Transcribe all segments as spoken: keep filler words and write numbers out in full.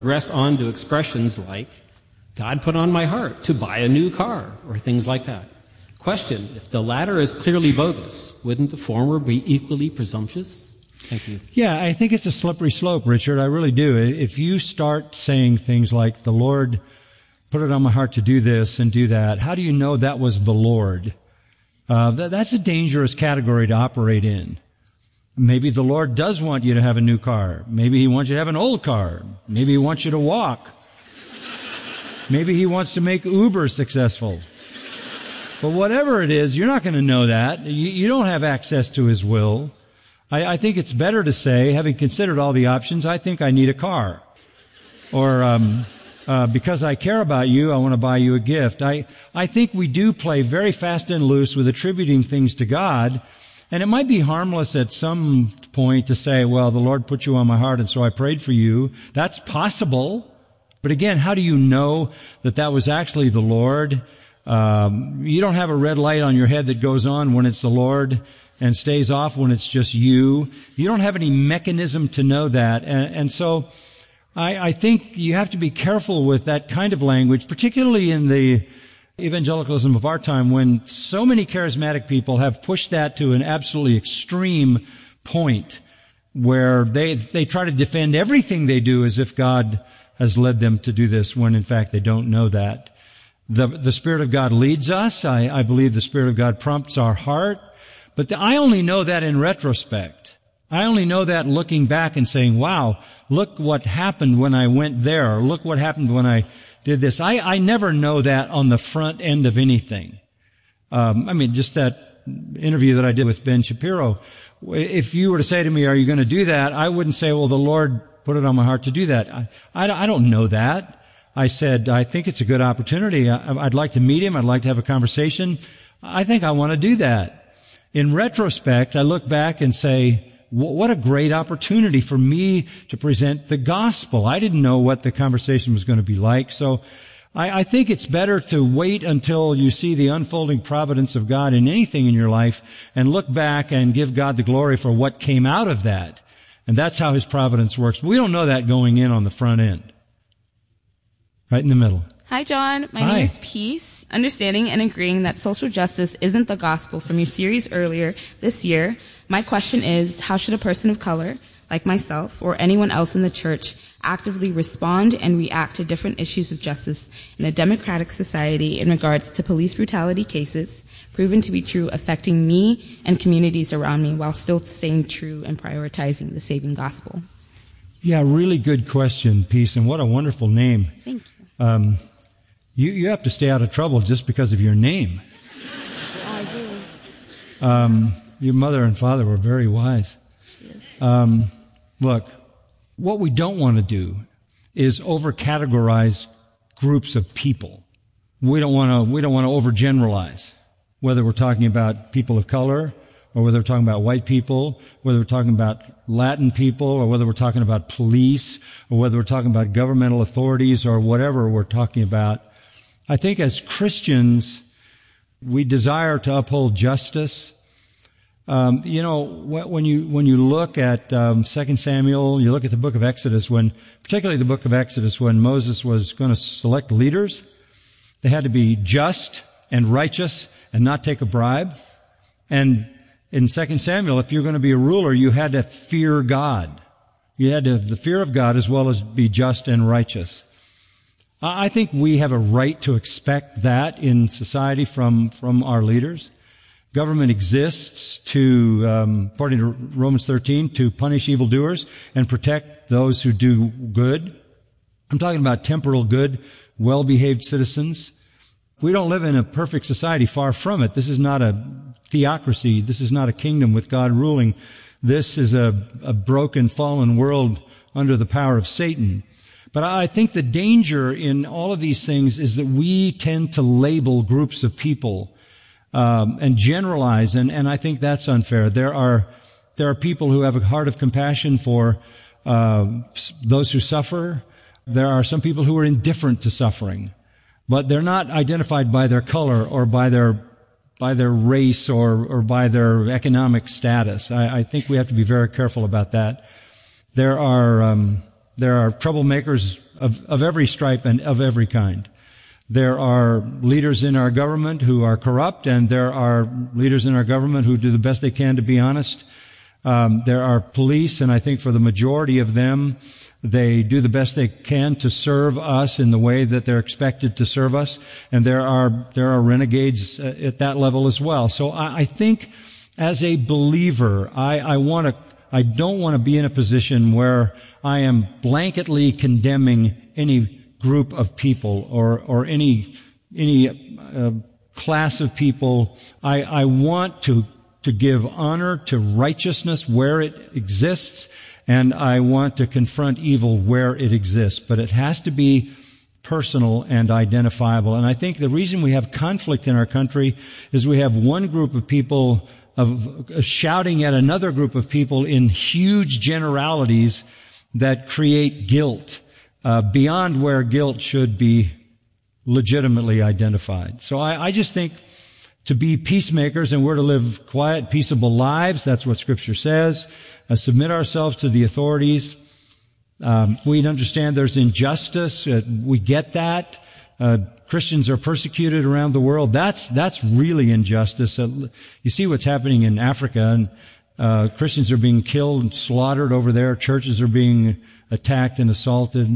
progress on to expressions like, God put on my heart to buy a new car, or things like that. Question, if the latter is clearly bogus, wouldn't the former be equally presumptuous? Thank you. Yeah, I think it's a slippery slope, Richard. I really do. If you start saying things like, the Lord put it on my heart to do this and do that, how do you know that was the Lord? Uh, that, that's a dangerous category to operate in. Maybe the Lord does want you to have a new car. Maybe He wants you to have an old car. Maybe He wants you to walk. Maybe He wants to make Uber successful. But whatever it is, you're not going to know that. You, you don't have access to His will. I, I think it's better to say, having considered all the options, I think I need a car. Or, um, uh, because I care about you, I want to buy you a gift. I, I think we do play very fast and loose with attributing things to God. And it might be harmless at some point to say, well, the Lord put you on my heart and so I prayed for you. That's possible. But again, how do you know that that was actually the Lord? Um, you don't have a red light on your head that goes on when it's the Lord and stays off when it's just you. You don't have any mechanism to know that. And, and so I, I think you have to be careful with that kind of language, particularly in the evangelicalism of our time, when so many charismatic people have pushed that to an absolutely extreme point where they they try to defend everything they do as if God has led them to do this, when in fact they don't know that. The the Spirit of God leads us. I, I believe the Spirit of God prompts our heart. But the, I only know that in retrospect. I only know that looking back and saying, wow, look what happened when I went there. Or look what happened when I did this. I, I never know that on the front end of anything. Um, I mean, just that interview that I did with Ben Shapiro. If you were to say to me, are you going to do that? I wouldn't say, well, the Lord put it on my heart to do that. I, I, I don't know that. I said, I think it's a good opportunity. I, I'd like to meet him. I'd like to have a conversation. I think I want to do that. In retrospect, I look back and say, what a great opportunity for me to present the gospel. I didn't know what the conversation was going to be like. So I, I think it's better to wait until you see the unfolding providence of God in anything in your life and look back and give God the glory for what came out of that. And that's how His providence works. We don't know that going in on the front end. Right in the middle. Hi, John. My Hi. name is Peace. Understanding and agreeing that social justice isn't the gospel from your series earlier this year, my question is, how should a person of color, like myself, or anyone else in the church, actively respond and react to different issues of justice in a democratic society in regards to police brutality cases proven to be true affecting me and communities around me while still staying true and prioritizing the saving gospel? Yeah, really good question, Peace, and what a wonderful name. Thank you. Um, you, you have to stay out of trouble just because of your name. I do. Um, your mother and father were very wise. Um, look, what we don't want to do is over-categorize groups of people. We don't want to, we don't want to overgeneralize, whether we're talking about people of color, or whether we're talking about white people, whether we're talking about Latin people, or whether we're talking about police, or whether we're talking about governmental authorities, or whatever we're talking about. I think as Christians, we desire to uphold justice. Um, you know, when you when you look at um, Second Samuel, you look at the book of Exodus, when particularly the book of Exodus, when Moses was going to select leaders, they had to be just and righteous and not take a bribe. And in Second Samuel, if you're going to be a ruler, you had to fear God. You had to have the fear of God as well as be just and righteous. I think we have a right to expect that in society from, from our leaders. Government exists to, um, according to Romans thirteen, to punish evildoers and protect those who do good. I'm talking about temporal good, well-behaved citizens. We don't live in a perfect society, far from it. This is not a theocracy. This is not a kingdom with God ruling. This is a, a broken, fallen world under the power of Satan. But I think the danger in all of these things is that we tend to label groups of people um, and generalize, and, and I think that's unfair. There are there are people who have a heart of compassion for uh, those who suffer. There are some people who are indifferent to suffering, but they're not identified by their color or by their by their race or, or by their economic status. I, I think we have to be very careful about that. There are um, there are troublemakers of, of every stripe and of every kind. There are leaders in our government who are corrupt, and there are leaders in our government who do the best they can to be honest. Um, there are police, and I think for the majority of them, they do the best they can to serve us in the way that they're expected to serve us. And there are there are renegades uh, at that level as well. So I, I think, as a believer, I, I want to. I don't want to be in a position where I am blanketly condemning any group of people or or any any uh, class of people. I, I want to to give honor to righteousness where it exists, and I want to confront evil where it exists. But it has to be personal and identifiable. And I think the reason we have conflict in our country is we have one group of people of uh, shouting at another group of people in huge generalities that create guilt Uh, beyond where guilt should be legitimately identified. So I, I just think to be peacemakers, and we're to live quiet, peaceable lives. That's what Scripture says. Uh, submit ourselves to the authorities. Um, we understand there's injustice. Uh, we get that. Uh, Christians are persecuted around the world. That's that's really injustice. Uh, you see what's happening in Africa, and uh, Christians are being killed and slaughtered over there. Churches are being attacked and assaulted.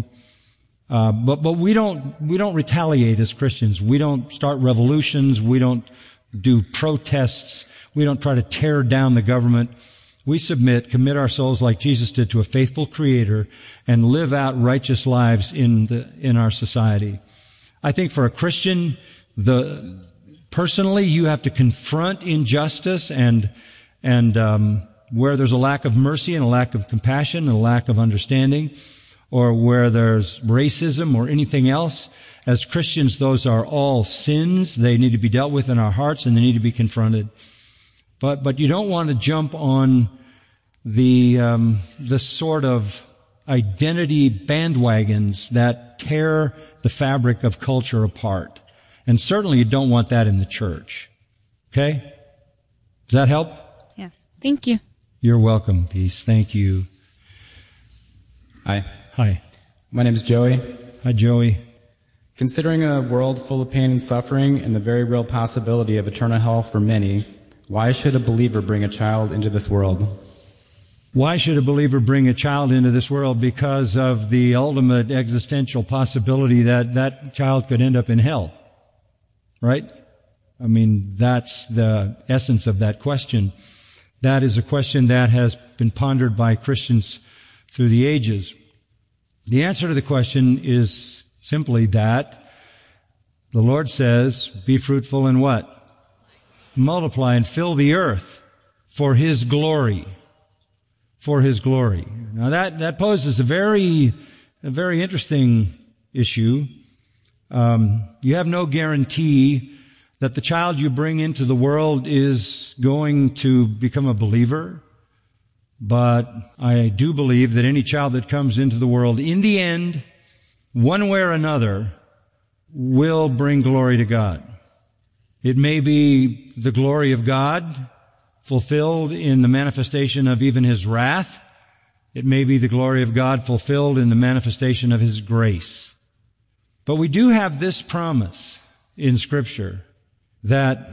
Uh, but, but we don't, we don't retaliate as Christians. We don't start revolutions. We don't do protests. We don't try to tear down the government. We submit, commit our souls like Jesus did to a faithful Creator, and live out righteous lives in the, in our society. I think for a Christian, the, personally, you have to confront injustice and, and, um, where there's a lack of mercy and a lack of compassion and a lack of understanding, or where there's racism or anything else. As Christians, those are all sins. They need to be dealt with in our hearts, and they need to be confronted. But but you don't want to jump on the um, the sort of identity bandwagons that tear the fabric of culture apart. And certainly you don't want that in the church. Okay? Does that help? Yeah. Thank you. You're welcome, Peace. Thank you. Hi. Hi. My name is Joey. Hi, Joey. Considering a world full of pain and suffering and the very real possibility of eternal hell for many, why should a believer bring a child into this world? Why should a believer bring a child into this world? Because of the ultimate existential possibility that that child could end up in hell. Right? I mean, that's the essence of that question. That is a question that has been pondered by Christians through the ages. The answer to the question is simply that the Lord says, be fruitful and what? Multiply and fill the earth for His glory. For His glory. Now that, that poses a very, a very interesting issue. Um, you have no guarantee that the child you bring into the world is going to become a believer. But I do believe that any child that comes into the world, in the end, one way or another, will bring glory to God. It may be the glory of God fulfilled in the manifestation of even His wrath. It may be the glory of God fulfilled in the manifestation of His grace. But we do have this promise in Scripture that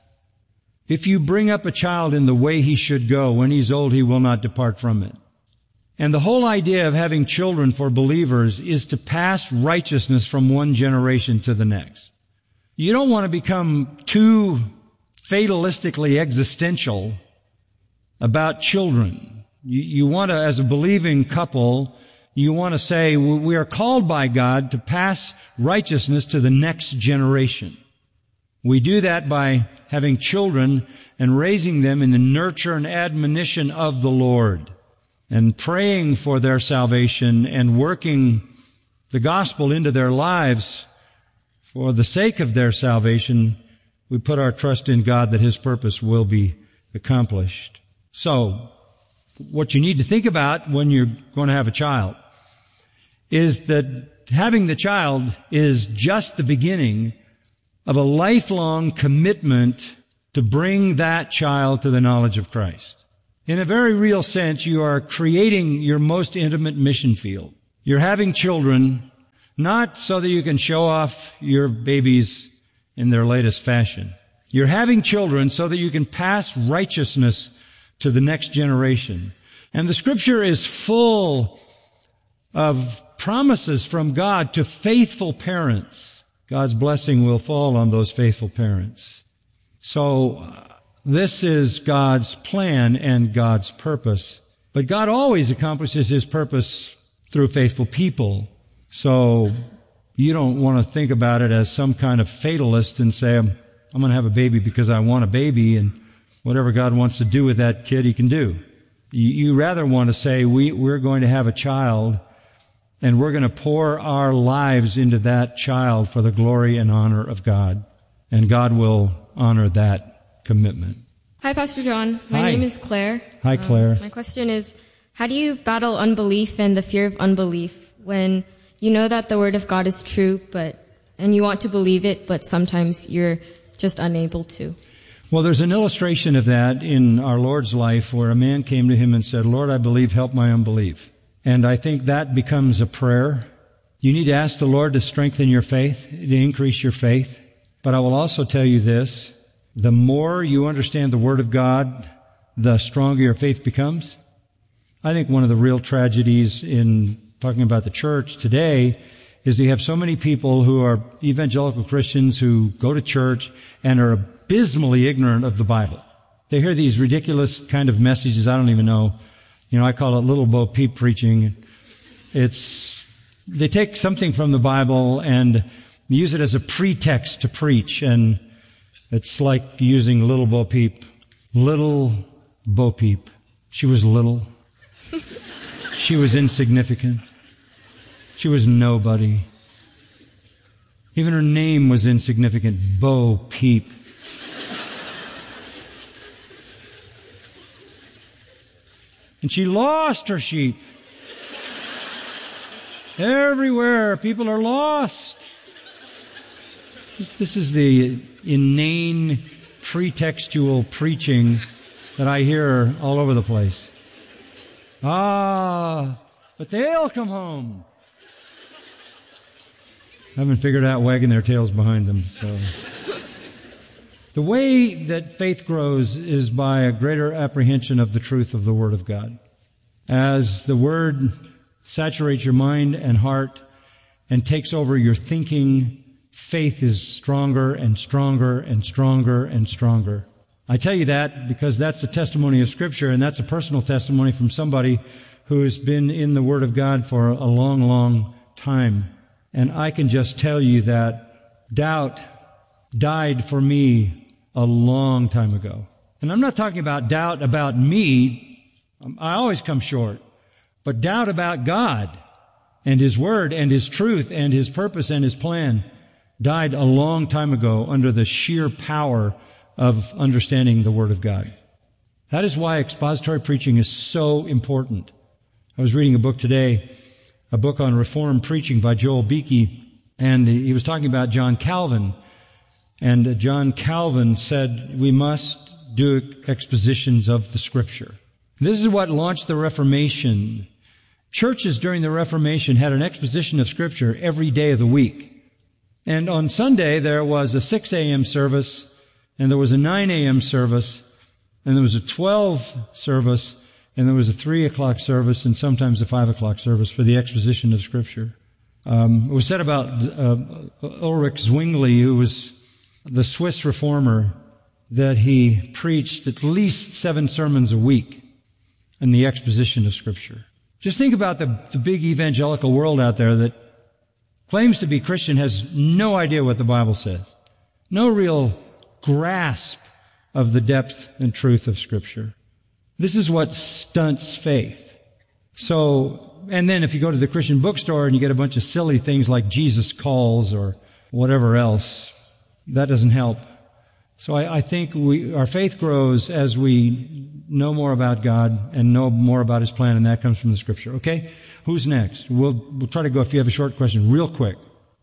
if you bring up a child in the way he should go, when he's old, he will not depart from it. And the whole idea of having children for believers is to pass righteousness from one generation to the next. You don't want to become too fatalistically existential about children. You, you want to, as a believing couple, you want to say, we are called by God to pass righteousness to the next generation. We do that by having children and raising them in the nurture and admonition of the Lord, and praying for their salvation and working the gospel into their lives for the sake of their salvation. We put our trust in God that His purpose will be accomplished. So, what you need to think about when you're going to have a child is that having the child is just the beginning of a lifelong commitment to bring that child to the knowledge of Christ. In a very real sense, you are creating your most intimate mission field. You're having children not so that you can show off your babies in their latest fashion. You're having children so that you can pass righteousness to the next generation. And the Scripture is full of promises from God to faithful parents. God's blessing will fall on those faithful parents. So uh, this is God's plan and God's purpose. But God always accomplishes His purpose through faithful people. So you don't want to think about it as some kind of fatalist and say, I'm, I'm going to have a baby because I want a baby, and whatever God wants to do with that kid, He can do. You, you rather want to say, we, we're going to have a child, and we're going to pour our lives into that child for the glory and honor of God. And God will honor that commitment. Hi, Pastor John. My Hi. name is Claire. Hi, Claire. Um, my question is, how do you battle unbelief and the fear of unbelief when you know that the Word of God is true, but and you want to believe it, but sometimes you're just unable to? Well, there's an illustration of that in our Lord's life where a man came to Him and said, Lord, I believe, help my unbelief. And I think that becomes a prayer. You need to ask the Lord to strengthen your faith, to increase your faith. But I will also tell you this, the more you understand the Word of God, the stronger your faith becomes. I think one of the real tragedies in talking about the church today is you have so many people who are evangelical Christians who go to church and are abysmally ignorant of the Bible. They hear these ridiculous kind of messages. I don't even know. You know, I call it Little Bo Peep preaching. It's, they take something from the Bible and use it as a pretext to preach. And it's like using Little Bo Peep. Little Bo Peep. She was little. She was insignificant. She was nobody. Even her name was insignificant. Bo Peep. And she lost her sheep. Everywhere, people are lost. This, this is the inane, pretextual preaching that I hear all over the place. Ah, but they'll come home. I haven't figured out wagging their tails behind them, so. The way that faith grows is by a greater apprehension of the truth of the Word of God. As the Word saturates your mind and heart and takes over your thinking, faith is stronger and stronger and stronger and stronger. I tell you that because that's the testimony of Scripture, and that's a personal testimony from somebody who has been in the Word of God for a long, long time. And I can just tell you that doubt died for me a long time ago. And I'm not talking about doubt about me. I always come short. But doubt about God and His Word and His truth and His purpose and His plan died a long time ago under the sheer power of understanding the Word of God. That is why expository preaching is so important. I was reading a book today, a book on Reformed preaching by Joel Beeke, and he was talking about John Calvin. And John Calvin said, we must do expositions of the Scripture. This is what launched the Reformation. Churches during the Reformation had an exposition of Scripture every day of the week. And on Sunday, there was a six a.m. service, and there was a nine a.m. service, and there was a twelve service, and there was a three o'clock service, and sometimes a five o'clock service for the exposition of Scripture. Um, it was said about uh, Ulrich Zwingli, who was the Swiss reformer, that he preached at least seven sermons a week in the exposition of Scripture. Just think about the, the big evangelical world out there that claims to be Christian, has no idea what the Bible says. No real grasp of the depth and truth of Scripture. This is what stunts faith. So, and then if you go to the Christian bookstore and you get a bunch of silly things like Jesus Calls or whatever else, that doesn't help. So I, I think we, our faith grows as we know more about God and know more about His plan, and that comes from the Scripture. Okay? Who's next? We'll, we'll try to go, if you have a short question, real quick.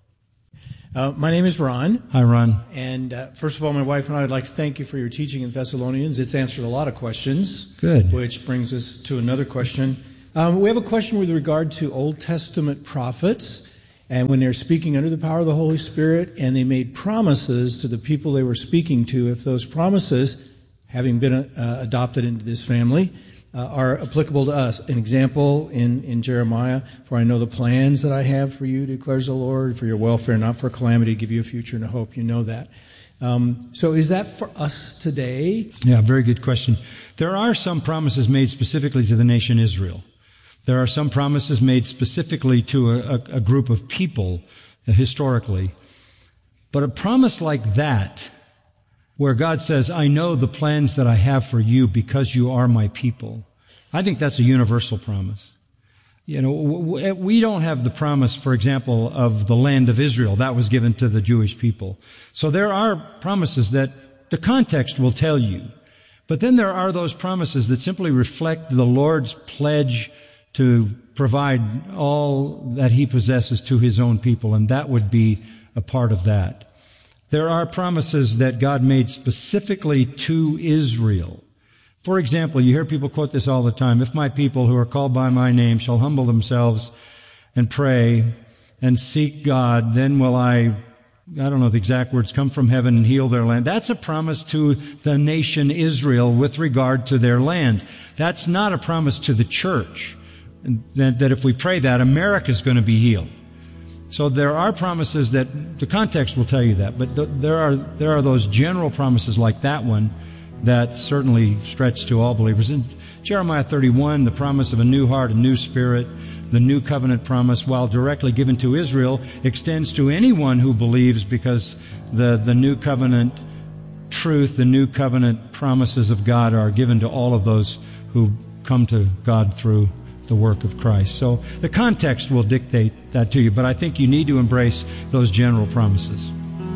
Uh, my name is Ron. Hi, Ron. And uh, first of all, my wife and I would like to thank you for your teaching in Thessalonians. It's answered a lot of questions. Good. Which brings us to another question. Um, we have a question with regard to Old Testament prophets. And when they're speaking under the power of the Holy Spirit, and they made promises to the people they were speaking to, if those promises, having been uh, adopted into this family, uh, are applicable to us. An example in, in Jeremiah, for I know the plans that I have for you, declares the Lord, for your welfare, not for calamity, give you a future and a hope. You know that. Um, so is that for us today? Yeah, very good question. There are some promises made specifically to the nation Israel. There are some promises made specifically to a, a, a group of people uh, historically. But a promise like that, where God says, I know the plans that I have for you because you are my people, I think that's a universal promise. You know, we don't have the promise, for example, of the land of Israel. That was given to the Jewish people. So there are promises that the context will tell you. But then there are those promises that simply reflect the Lord's pledge to provide all that he possesses to his own people, and that would be a part of that. There are promises that God made specifically to Israel. For example, you hear people quote this all the time. If my people who are called by my name shall humble themselves and pray and seek God, then will I, I don't know the exact words, come from heaven and heal their land. That's a promise to the nation Israel with regard to their land. That's not a promise to the church. That, that if we pray that, America is going to be healed. So there are promises that the context will tell you that, but th- there are there are those general promises like that one that certainly stretch to all believers. In Jeremiah thirty-one, the promise of a new heart, a new spirit, the new covenant promise, while directly given to Israel, extends to anyone who believes, because the, the new covenant truth, the new covenant promises of God are given to all of those who come to God through the work of Christ. So the context will dictate that to you, but I think you need to embrace those general promises.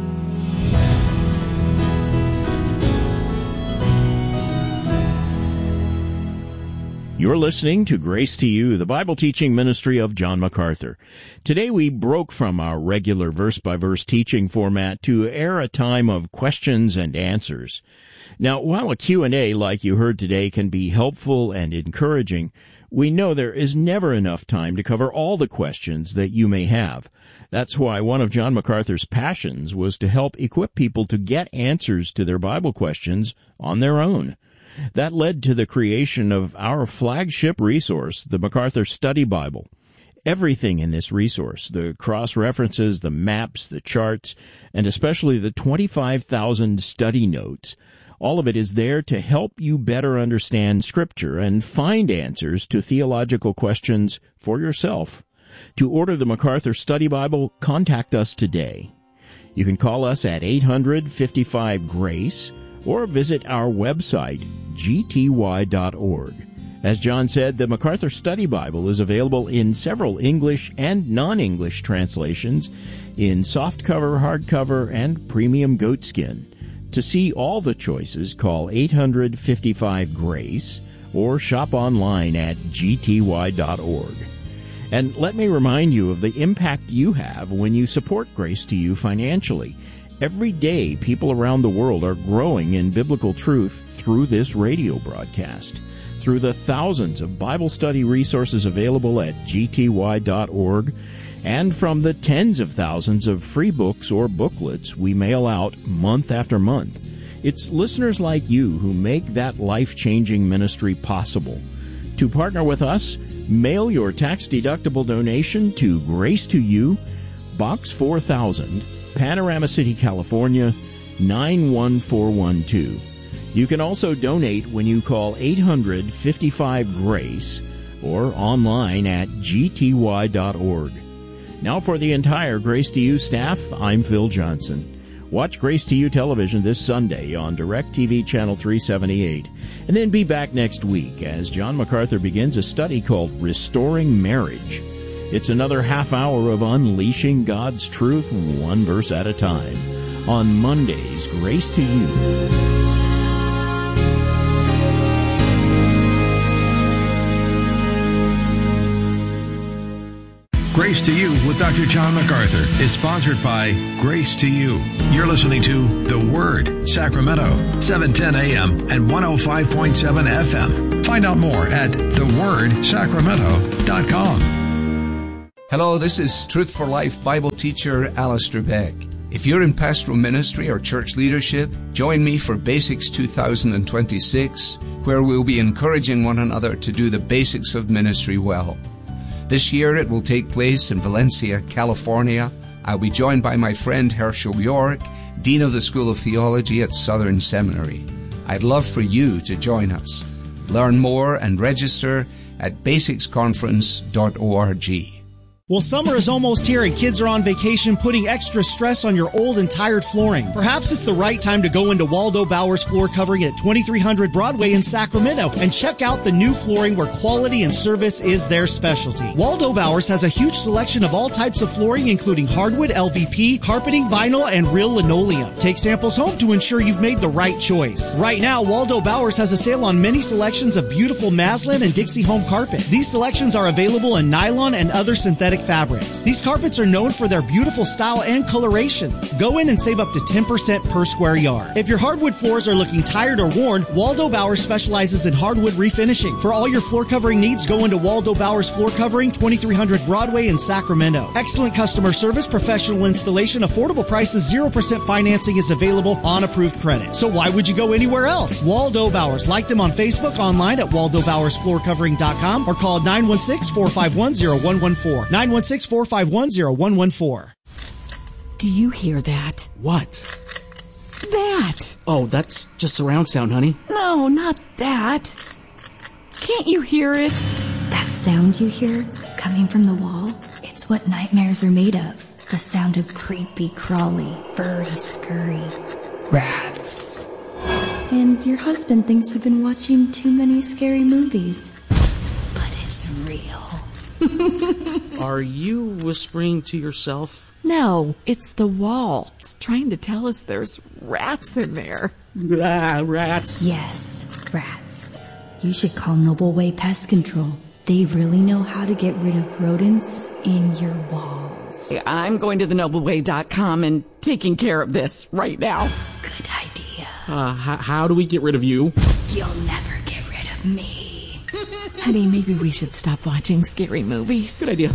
You're listening to Grace to You, the Bible teaching ministry of John MacArthur. Today we broke from our regular verse-by-verse teaching format to air a time of questions and answers. Now, while a Q and A like you heard today can be helpful and encouraging, we know there is never enough time to cover all the questions that you may have. That's why one of John MacArthur's passions was to help equip people to get answers to their Bible questions on their own. That led to the creation of our flagship resource, the MacArthur Study Bible. Everything in this resource, the cross-references, the maps, the charts, and especially the twenty-five thousand study notes, all of it is there to help you better understand Scripture and find answers to theological questions for yourself. To order the MacArthur Study Bible, contact us today. You can call us at eight hundred, fifty-five, GRACE or visit our website, g t y dot org. As John said, the MacArthur Study Bible is available in several English and non-English translations in softcover, hardcover, and premium goatskin. To see all the choices, call eight hundred, fifty-five, GRACE or shop online at g t y dot org. And let me remind you of the impact you have when you support Grace to You financially. Every day, people around the world are growing in biblical truth through this radio broadcast. Through the thousands of Bible study resources available at g t y dot org, and from the tens of thousands of free books or booklets we mail out month after month. It's listeners like you who make that life-changing ministry possible. To partner with us, mail your tax-deductible donation to Grace to You, Box four thousand, Panorama City, California, nine one four one two. You can also donate when you call eight hundred, fifty-five, GRACE or online at g t y dot org. Now for the entire Grace to You staff, I'm Phil Johnson. Watch Grace to You television this Sunday on DirecTV Channel three seventy-eight, and then be back next week as John MacArthur begins a study called Restoring Marriage. It's another half hour of unleashing God's truth one verse at a time on Monday's Grace to You. Grace to You with Doctor John MacArthur is sponsored by Grace to You. You're listening to The Word, Sacramento, seven ten a.m. and one oh five point seven F M. Find out more at the word sacramento dot com. Hello, this is Truth for Life Bible teacher Alistair Beck. If you're in pastoral ministry or church leadership, join me for Basics two thousand twenty-six, where we'll be encouraging one another to do the basics of ministry well. This year it will take place in Valencia, California. I'll be joined by my friend Herschel York, Dean of the School of Theology at Southern Seminary. I'd love for you to join us. Learn more and register at basics conference dot org. Well, summer is almost here and kids are on vacation, putting extra stress on your old and tired flooring. Perhaps it's the right time to go into Waldo Bowers Floor Covering at twenty-three hundred Broadway in Sacramento and check out the new flooring where quality and service is their specialty. Waldo Bowers has a huge selection of all types of flooring, including hardwood, L V P, carpeting, vinyl, and real linoleum. Take samples home to ensure you've made the right choice. Right now, Waldo Bowers has a sale on many selections of beautiful Maslin and Dixie home carpet. These selections are available in nylon and other synthetic fabrics. These carpets are known for their beautiful style and colorations. Go in and save up to ten percent per square yard. If your hardwood floors are looking tired or worn, Waldo Bowers specializes in hardwood refinishing. For all your floor covering needs, go into Waldo Bowers Floor Covering, twenty-three hundred Broadway in Sacramento. Excellent customer service, professional installation, affordable prices, zero percent financing is available on approved credit. So why would you go anywhere else? Waldo Bowers. Like them on Facebook, online at waldo bowers floor covering dot com, or call nine one six, four five one, zero one one four. nine one six, four five one, zero one one four. Do you hear that? What? That. Oh, that's just surround sound, honey. No, not that. Can't you hear it? That sound you hear coming from the wall, it's what nightmares are made of. The sound of creepy, crawly, furry, scurry rats. And your husband thinks you've been watching too many scary movies. But it's real. Are you whispering to yourself? No, it's the wall. It's trying to tell us there's rats in there. Ah, rats. Yes, rats. You should call Noble Way Pest Control. They really know how to get rid of rodents in your walls. I'm going to the noble way dot com and taking care of this right now. Good idea. Uh, h- how do we get rid of you? You'll never get rid of me. Honey, maybe we should stop watching scary movies. Good idea.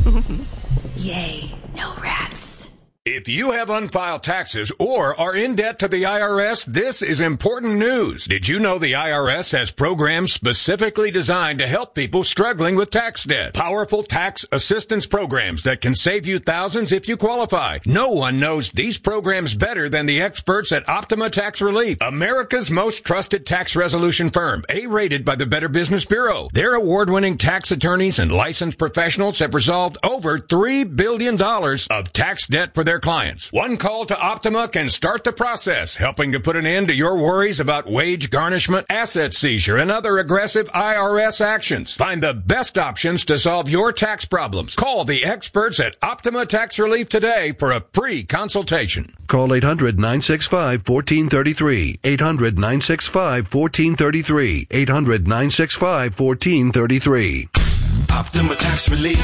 Yay, no rats. If you have unfiled taxes or are in debt to the I R S, this is important news. Did you know the I R S has programs specifically designed to help people struggling with tax debt? Powerful tax assistance programs that can save you thousands if you qualify. No one knows these programs better than the experts at Optima Tax Relief, America's most trusted tax resolution firm, A-rated by the Better Business Bureau. Their award-winning tax attorneys and licensed professionals have resolved over three billion dollars of tax debt for their clients. One call to Optima can start the process, helping to put an end to your worries about wage garnishment, asset seizure, and other aggressive I R S actions. Find the best options to solve your tax problems. Call the experts at Optima Tax Relief today for a free consultation. Call eight hundred, nine six five, one four three three. eight hundred, nine six five, one four three three. eight hundred, nine six five, one four three three. Optima Tax Relief.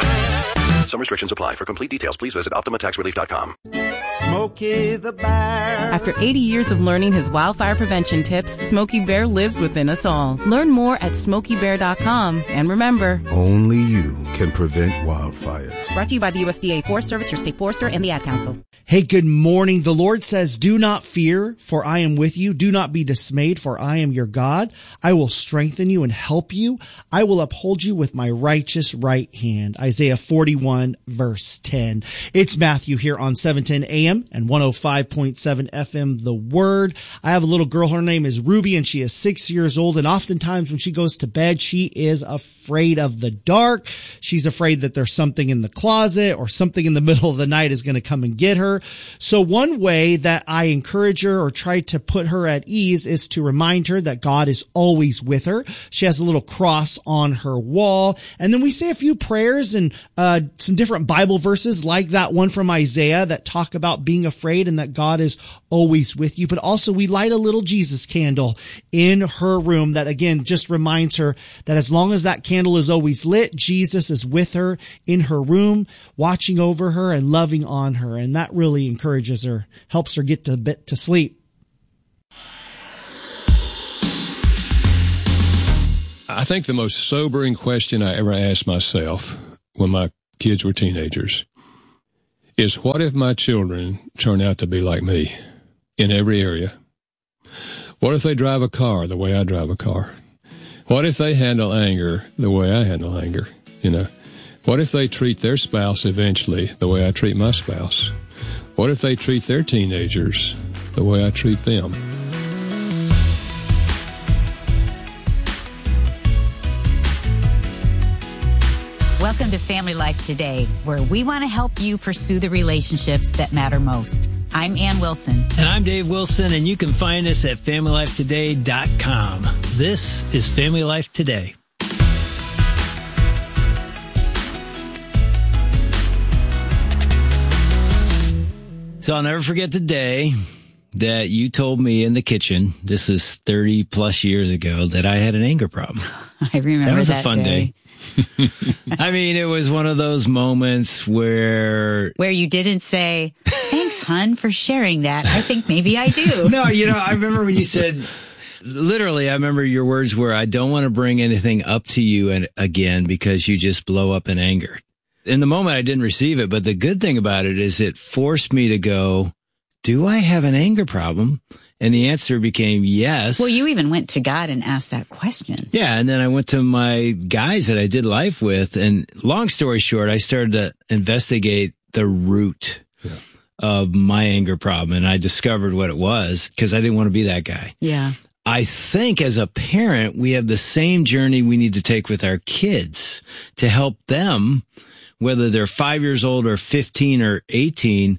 Some restrictions apply. For complete details, please visit optima tax relief dot com. Smokey the Bear. After eighty years of learning his wildfire prevention tips, Smokey Bear lives within us all. Learn more at smokey bear dot com. And remember, only you can prevent wildfires. Brought to you by the U S D A Forest Service, your state forester, and the Ad Council. Hey, good morning. The Lord says, do not fear, for I am with you. Do not be dismayed, for I am your God. I will strengthen you and help you. I will uphold you with my righteous right hand. Isaiah forty-one, verse ten. It's Matthew here on seven ten A M and one oh five point seven F M, The Word. I have a little girl. Her name is Ruby, and she is six years old. And oftentimes when she goes to bed, she is afraid of the dark. She's afraid that there's something in the closet or something in the middle of the night is going to come and get her. So one way that I encourage her or try to put her at ease is to remind her that God is always with her. She has a little cross on her wall. And then we say a few prayers and uh some different Bible verses like that one from Isaiah that talk about being afraid and that God is always with you. But also we light a little Jesus candle in her room that again just reminds her that as long as that candle is always lit, Jesus is with her in her room, watching over her and loving on her. And that really encourages her, helps her get to bit to sleep. I think the most sobering question I ever asked myself when my kids were teenagers, is what if my children turn out to be like me in every area? What if they drive a car the way I drive a car? What if they handle anger the way I handle anger? You know, what if they treat their spouse eventually the way I treat my spouse? What if they treat their teenagers the way I treat them? Welcome to Family Life Today, where we want to help you pursue the relationships that matter most. I'm Ann Wilson. And I'm Dave Wilson, and you can find us at family life today dot com. This is Family Life Today. So I'll never forget the day that you told me in the kitchen, this is thirty plus years ago, that I had an anger problem. I remember that That was that a fun day. day. I mean, it was one of those moments where... Where you didn't say, thanks, hon, for sharing that. I think maybe I do. No, you know, I remember when you said, literally, I remember your words were, I don't want to bring anything up to you and, again because you just blow up in anger. In the moment, I didn't receive it, but the good thing about it is it forced me to go, do I have an anger problem? And the answer became yes. Well, you even went to God and asked that question. Yeah, and then I went to my guys that I did life with, and long story short, I started to investigate the root yeah. of my anger problem, and I discovered what it was because I didn't want to be that guy. Yeah. I think as a parent, we have the same journey we need to take with our kids to help them, whether they're five years old or fifteen or eighteen,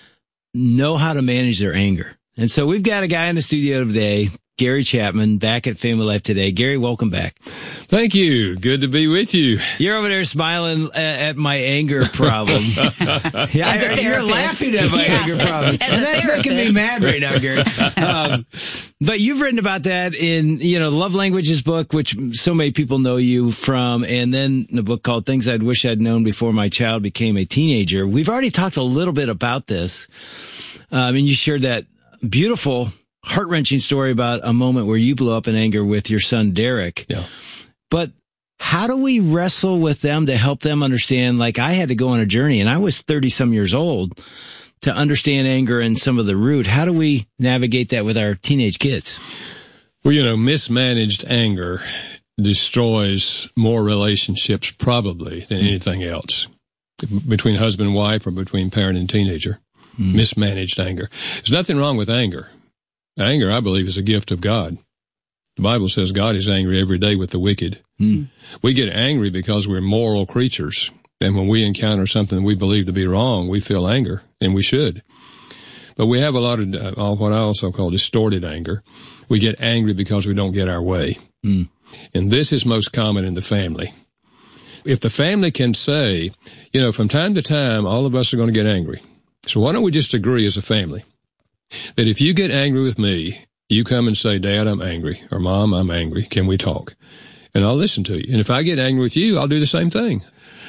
know how to manage their anger. And so we've got a guy in the studio today, Gary Chapman, back at Family Life Today. Gary, welcome back. Thank you. Good to be with you. You're over there smiling at my anger problem. Yeah, I, you're laughing at my yeah. anger problem. And that's making me mad right now, Gary. Um, but you've written about that in, you know, Love Languages book, which so many people know you from, and then the book called Things I'd Wish I'd Known Before My Child Became a Teenager. We've already talked a little bit about this. Um, and you shared that beautiful, heart-wrenching story about a moment where you blew up in anger with your son, Derek. Yeah. But how do we wrestle with them to help them understand, like I had to go on a journey, and I was thirty-some years old, to understand anger and some of the root. How do we navigate that with our teenage kids? Well, you know, mismanaged anger destroys more relationships probably than anything else, between husband and wife or between parent and teenager. Mm. Mismanaged anger. There's nothing wrong with anger. Anger, I believe, is a gift of God. The Bible says God is angry every day with the wicked. Mm. We get angry because we're moral creatures. And when we encounter something we believe to be wrong, we feel anger, and we should. But we have a lot of uh, what I also call distorted anger. We get angry because we don't get our way. Mm. And this is most common in the family. If the family can say, you know, from time to time, all of us are going to get angry. So why don't we just agree as a family that if you get angry with me, you come and say, Dad, I'm angry, or Mom, I'm angry. Can we talk? And I'll listen to you. And if I get angry with you, I'll do the same thing.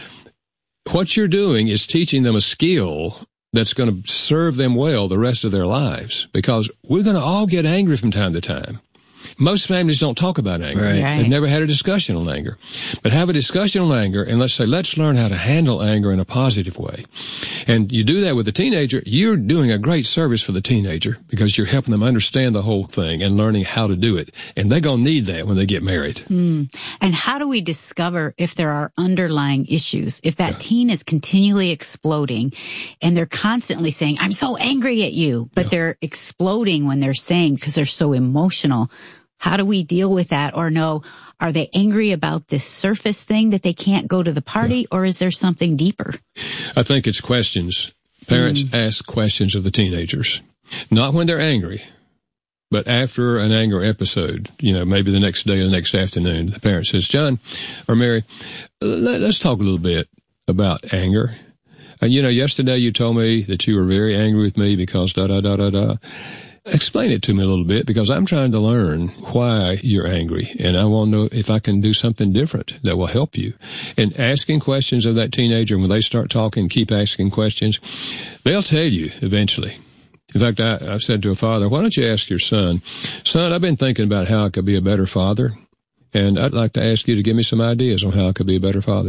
What you're doing is teaching them a skill that's going to serve them well the rest of their lives, because we're going to all get angry from time to time. Most families don't talk about anger. Right. They've never had a discussion on anger. But have a discussion on anger, and let's say, let's learn how to handle anger in a positive way. And you do that with the teenager, you're doing a great service for the teenager, because you're helping them understand the whole thing and learning how to do it. And they're going to need that when they get married. Mm. And how do we discover if there are underlying issues? If that yeah. teen is continually exploding and they're constantly saying, I'm so angry at you, but yeah. they're exploding when they're saying, because they're so emotional. How do we deal with that? Or no, are they angry about this surface thing that they can't go to the party, yeah. or is there something deeper? I think it's questions. Parents mm. ask questions of the teenagers, not when they're angry, but after an anger episode, you know, maybe the next day or the next afternoon, the parent says, John or Mary, let, let's talk a little bit about anger. And, you know, yesterday you told me that you were very angry with me because da, da, da, da, da. Explain it to me a little bit, because I'm trying to learn why you're angry, and I want to know if I can do something different that will help you. And asking questions of that teenager, when they start talking, keep asking questions, they'll tell you eventually. In fact, I, I've said to a father, why don't you ask your son, son, I've been thinking about how I could be a better father, and I'd like to ask you to give me some ideas on how I could be a better father.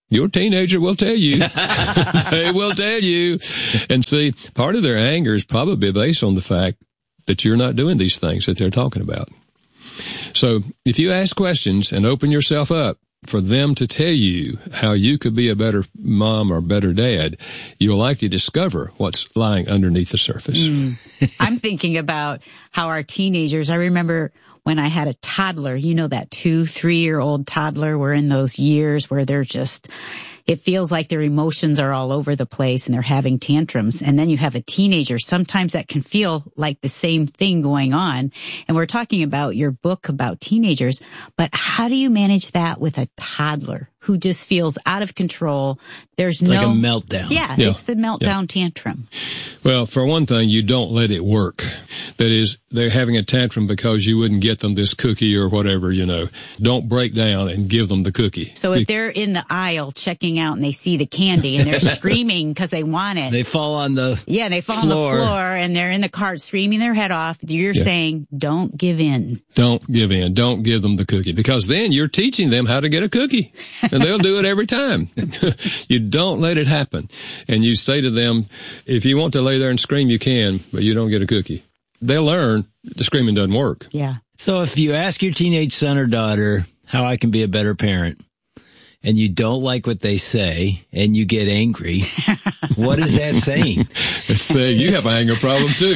Your teenager will tell you. They will tell you. And see, part of their anger is probably based on the fact that you're not doing these things that they're talking about. So if you ask questions and open yourself up for them to tell you how you could be a better mom or better dad, you'll likely discover what's lying underneath the surface. Mm. I'm thinking about how our teenagers, I remember when I had a toddler, you know, that two, three-year-old toddler, we're in those years where they're just, it feels like their emotions are all over the place and they're having tantrums. And then you have a teenager. Sometimes that can feel like the same thing going on. And we're talking about your book about teenagers, but how do you manage that with a toddler who just feels out of control? There's it's no... like a meltdown. Yeah, yeah. It's the meltdown yeah. tantrum. Well, for one thing, you don't let it work. That is, they're having a tantrum because you wouldn't get them this cookie or whatever, you know. Don't break down and give them the cookie. So if they're in the aisle checking out and they see the candy and they're screaming because they want it. They fall on the Yeah, they fall floor. on the floor and they're in the cart screaming their head off. You're yeah. saying, don't give in. Don't give in. Don't give them the cookie, because then you're teaching them how to get a cookie. And they'll do it every time. You don't let it happen. And you say to them, if you want to lay there and scream, you can, but you don't get a cookie. They'll learn the screaming doesn't work. Yeah. So if you ask your teenage son or daughter how I can be a better parent, and you don't like what they say, and you get angry, what is that saying? It's saying you have an anger problem too.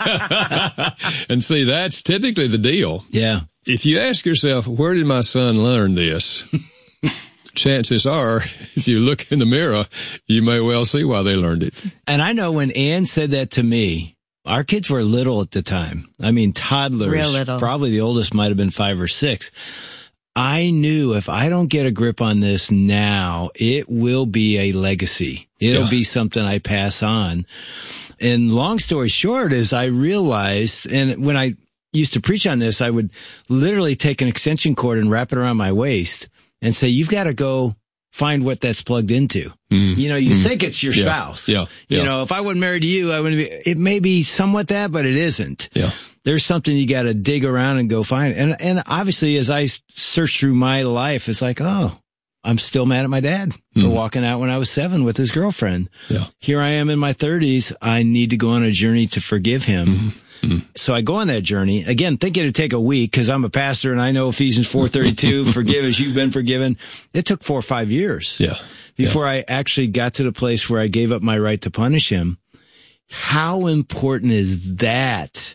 And see, that's typically the deal. Yeah. If you ask yourself, where did my son learn this? Chances are, if you look in the mirror, you may well see why they learned it. And I know when Ann said that to me, our kids were little at the time. I mean, toddlers. Real little. Probably the oldest might have been five or six. I knew if I don't get a grip on this now, it will be a legacy. It'll yeah. be something I pass on. And long story short is I realized, and when I used to preach on this, I would literally take an extension cord and wrap it around my waist and say, you've got to go find what that's plugged into. Mm. You know, you mm. think it's your yeah. spouse. Yeah. yeah. You know, if I wasn't married to you, I wouldn't be, it may be somewhat that, but it isn't. Yeah. There's something you got to dig around and go find. And, and obviously as I search through my life, it's like, oh, I'm still mad at my dad for mm. walking out when I was seven with his girlfriend. Yeah. Here I am in my thirties. I need to go on a journey to forgive him. Mm. Mm. So I go on that journey, again, thinking it'd take a week because I'm a pastor and I know Ephesians four thirty-two, forgive as you've been forgiven. It took four or five years yeah. before yeah. I actually got to the place where I gave up my right to punish him. How important is that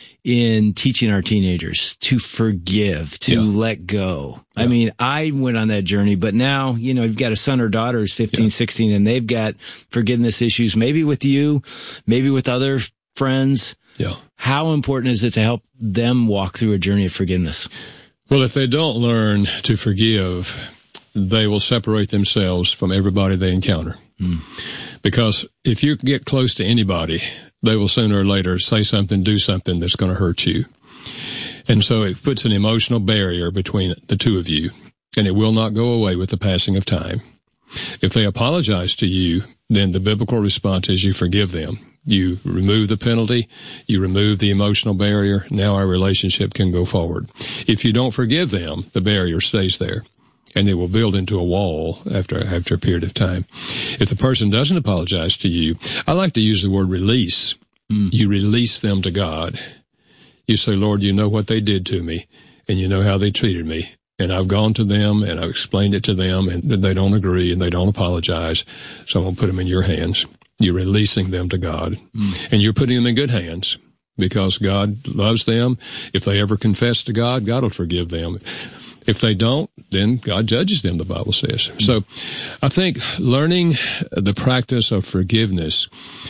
in teaching our teenagers to forgive, to yeah. let go? Yeah. I mean, I went on that journey, but now, you know, you've got a son or daughter who's fifteen, yeah. sixteen, and they've got forgiveness issues, maybe with you, maybe with other friends. Yeah. How important is it to help them walk through a journey of forgiveness? Well, if they don't learn to forgive, they will separate themselves from everybody they encounter. Mm. Because if you get close to anybody, they will sooner or later say something, do something that's going to hurt you. And so it puts an emotional barrier between the two of you, and it will not go away with the passing of time. If they apologize to you, then the biblical response is you forgive them. You remove the penalty, you remove the emotional barrier, now our relationship can go forward. If you don't forgive them, the barrier stays there, and it will build into a wall after after a period of time. If the person doesn't apologize to you, I like to use the word release. Mm. You release them to God. You say, Lord, you know what they did to me, and you know how they treated me. And I've gone to them, and I've explained it to them, and they don't agree, and they don't apologize, so I'm going to put them in your hands. You're releasing them to God, mm. and you're putting them in good hands because God loves them. If they ever confess to God, God will forgive them. If they don't, then God judges them, the Bible says. Mm. So I think learning the practice of forgiveness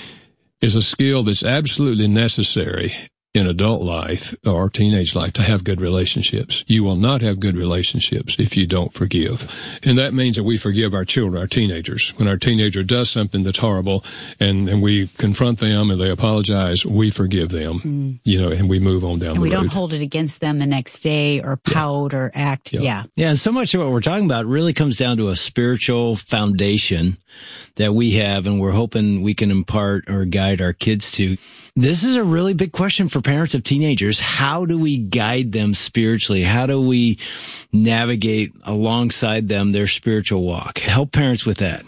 is a skill that's absolutely necessary in adult life or teenage life to have good relationships. You will not have good relationships if you don't forgive. And that means that we forgive our children, our teenagers. When our teenager does something that's horrible and, and we confront them and they apologize, we forgive them, mm. you know, and we move on down and the we road. We don't hold it against them the next day or pout yeah. or act. Yeah. yeah. Yeah. And so much of what we're talking about really comes down to a spiritual foundation that we have and we're hoping we can impart or guide our kids to. This is a really big question for parents of teenagers. How do we guide them spiritually? How do we navigate alongside them their spiritual walk? Help parents with that.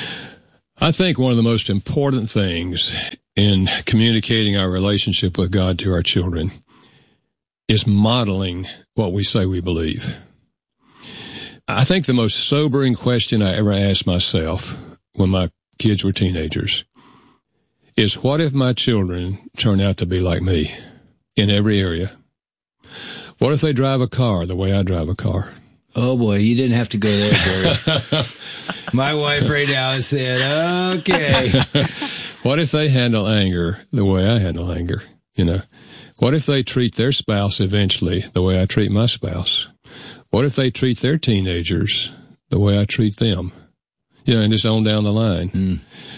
I think one of the most important things in communicating our relationship with God to our children is modeling what we say we believe. I think the most sobering question I ever asked myself when my kids were teenagers is, what if my children turn out to be like me in every area? What if they drive a car the way I drive a car? Oh boy, you didn't have to go there, Gary. My wife right now has said, okay. What if they handle anger the way I handle anger? You know, what if they treat their spouse eventually the way I treat my spouse? What if they treat their teenagers the way I treat them? You know, and just on down the line. Mm.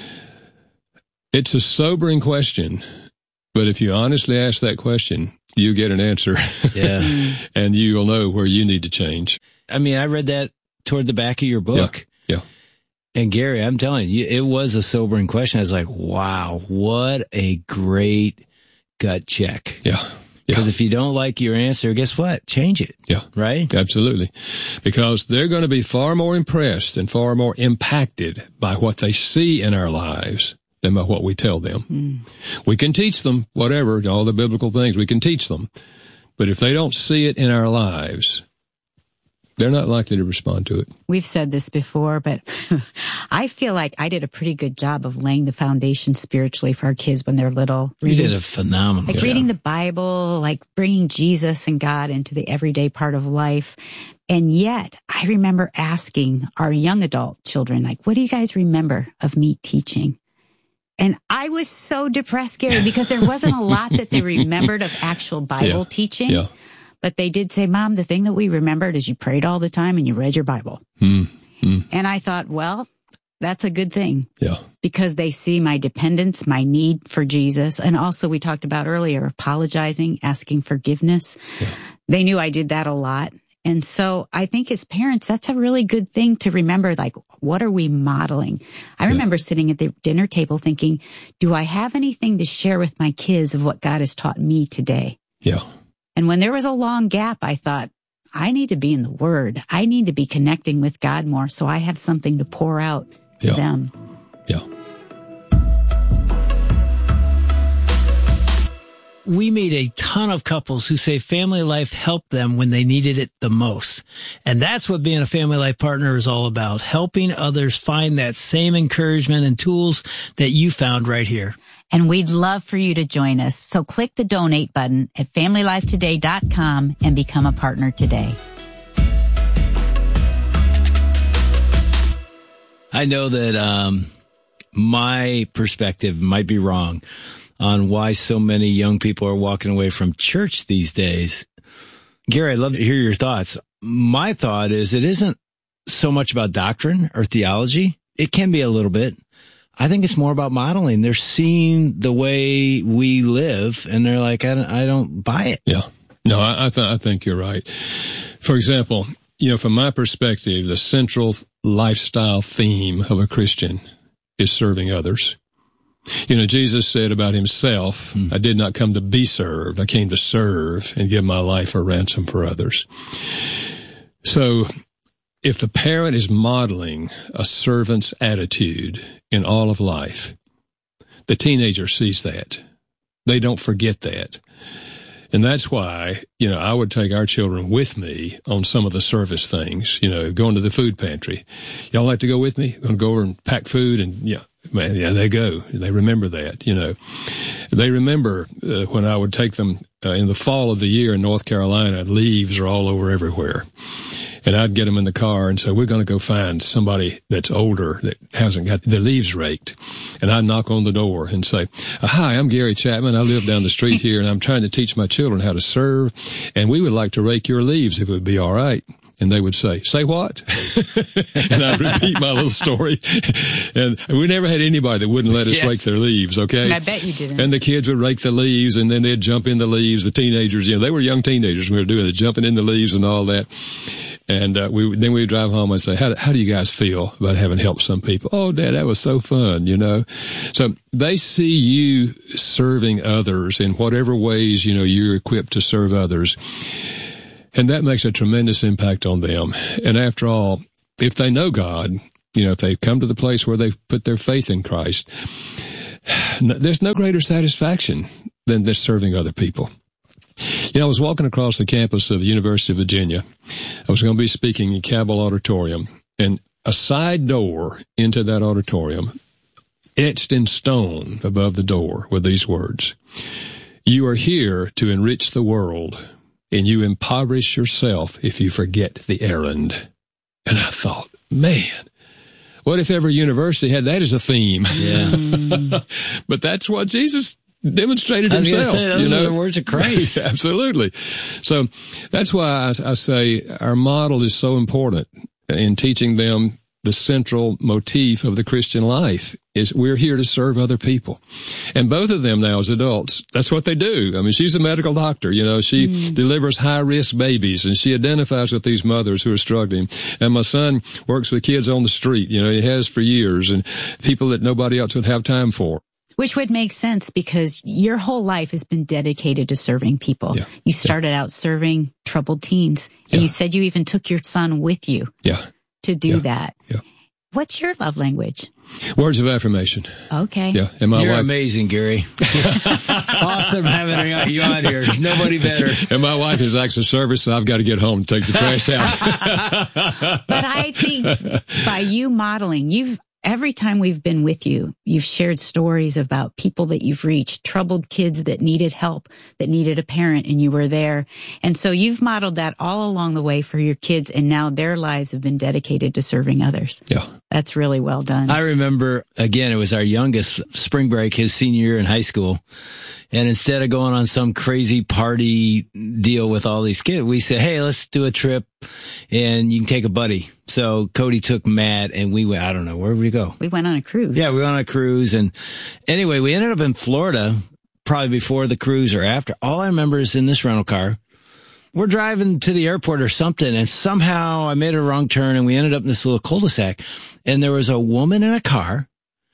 It's a sobering question, but if you honestly ask that question, you get an answer. Yeah. And you will know where you need to change. I mean, I read that toward the back of your book. Yeah. yeah. And Gary, I'm telling you, it was a sobering question. I was like, wow, what a great gut check. Yeah. Because yeah. if you don't like your answer, guess what? Change it. Yeah. Right? Absolutely. Because they're going to be far more impressed and far more impacted by what they see in our lives than by what we tell them. Mm. We can teach them whatever, all the biblical things, we can teach them. But if they don't see it in our lives, they're not likely to respond to it. We've said this before, but I feel like I did a pretty good job of laying the foundation spiritually for our kids when they're little. You did a phenomenal Like job. reading the Bible, like bringing Jesus and God into the everyday part of life. And yet, I remember asking our young adult children, like, what do you guys remember of me teaching? And I was so depressed, Gary, because there wasn't a lot that they remembered of actual Bible yeah. teaching. Yeah. But they did say, Mom, the thing that we remembered is you prayed all the time and you read your Bible. Mm, mm. And I thought, well, that's a good thing. Yeah. Because they see my dependence, my need for Jesus. And also we talked about earlier, apologizing, asking forgiveness. Yeah. They knew I did that a lot. And so I think as parents, that's a really good thing to remember, like, what are we modeling? I yeah. remember sitting at the dinner table thinking, do I have anything to share with my kids of what God has taught me today? Yeah. And when there was a long gap, I thought, I need to be in the Word. I need to be connecting with God more so I have something to pour out to yeah. them. Yeah. We meet a ton of couples who say family life helped them when they needed it the most. And that's what being a family life partner is all about, helping others find that same encouragement and tools that you found right here. And we'd love for you to join us. So click the donate button at family life today dot com and become a partner today. I know that um, my perspective might be wrong on why so many young people are walking away from church these days. Gary, I'd love to hear your thoughts. My thought is it isn't so much about doctrine or theology. It can be a little bit. I think it's more about modeling. They're seeing the way we live, and they're like, I don't, I don't buy it. Yeah. No, I, I, th- I think you're right. For example, you know, from my perspective, the central lifestyle theme of a Christian is serving others. You know, Jesus said about himself, mm. I did not come to be served. I came to serve and give my life a ransom for others. So if the parent is modeling a servant's attitude in all of life, the teenager sees that. They don't forget that. And that's why, you know, I would take our children with me on some of the service things, you know, going to the food pantry. Y'all like to go with me? Going to go over and pack food and, yeah. Man, yeah, they go. They remember that, you know. They remember uh, when I would take them uh, in the fall of the year in North Carolina, leaves are all over everywhere. And I'd get them in the car and say, we're going to go find somebody that's older that hasn't got their leaves raked. And I'd knock on the door and say, hi, I'm Gary Chapman. I live down the street here, and I'm trying to teach my children how to serve. And we would like to rake your leaves if it would be all right. And they would say, say what? And I'd repeat my little story. And we never had anybody that wouldn't let us yeah. rake their leaves, okay? I bet you didn't. And the kids would rake the leaves, and then they'd jump in the leaves. The teenagers, you know, they were young teenagers when we were doing it, jumping in the leaves and all that. And uh, we then we would drive home and say, how, how do you guys feel about having helped some people? Oh, Dad, that was so fun, you know. So they see you serving others in whatever ways, you know, you're equipped to serve others. And that makes a tremendous impact on them. And after all, if they know God, you know, if they come to the place where they've put their faith in Christ, there's no greater satisfaction than this serving other people. You know, I was walking across the campus of the University of Virginia. I was going to be speaking in Cabell Auditorium, and a side door into that auditorium, etched in stone above the door, were these words: "You are here to enrich the world, and you impoverish yourself if you forget the errand." And I thought, man, what if every university had that as a theme? Yeah. But that's what Jesus demonstrated I was himself. Say, those you know? are the words of Christ. Absolutely. So that's why I, I say our model is so important in teaching them the central motif of the Christian life is we're here to serve other people. And both of them now as adults, that's what they do. I mean, she's a medical doctor, you know, she mm. delivers high-risk babies, and she identifies with these mothers who are struggling. And my son works with kids on the street, you know, he has for years, and people that nobody else would have time for. Which would make sense because your whole life has been dedicated to serving people. Yeah. You started yeah. out serving troubled teens, and yeah. you said you even took your son with you. Yeah. To do yeah. that. Yeah. What's your love language? Words of affirmation. Okay. Yeah. And my You're wife, amazing, Gary. Awesome having you on here. There's nobody better. And my wife is actually service, so I've got to get home and take the trash out. But I think by you modeling, you've every time we've been with you, you've shared stories about people that you've reached, troubled kids that needed help, that needed a parent, and you were there. And so you've modeled that all along the way for your kids, and now their lives have been dedicated to serving others. Yeah. That's really well done. I remember, again, it was our youngest spring break, his senior year in high school. And instead of going on some crazy party deal with all these kids, we said, hey, let's do a trip and you can take a buddy. So Cody took Matt and we went, I don't know, where did we go? We went on a cruise. Yeah, we went on a cruise. And anyway, we ended up in Florida probably before the cruise or after. All I remember is in this rental car, we're driving to the airport or something, and somehow I made a wrong turn and we ended up in this little cul-de-sac. And there was a woman in a car